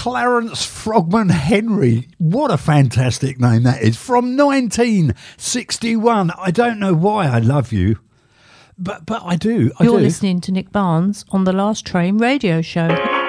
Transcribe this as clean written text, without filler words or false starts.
Clarence Frogman Henry. What a fantastic name that is. From 1961. I don't know why I love you, but I do. You're listening to Nick Barnes on the Last Train radio show.